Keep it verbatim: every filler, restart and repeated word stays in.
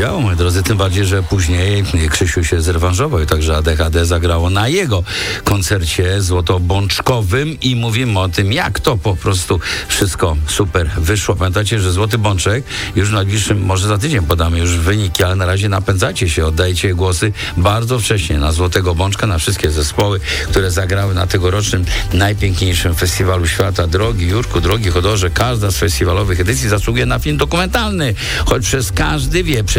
działo, moi drodzy, tym bardziej, że później Krzysiu się zrewanżował i także A D H D zagrało na jego koncercie złotobączkowym i mówimy o tym, jak to po prostu wszystko super wyszło. Pamiętacie, że Złoty Bączek już w najbliższym, może za tydzień podamy już wyniki, ale na razie napędzacie się, oddajcie głosy bardzo wcześnie na Złotego Bączka, na wszystkie zespoły, które zagrały na tegorocznym najpiękniejszym festiwalu świata. Drogi Jurku, drogi Chodorze, każda z festiwalowych edycji zasługuje na film dokumentalny, choć przez każdy wie,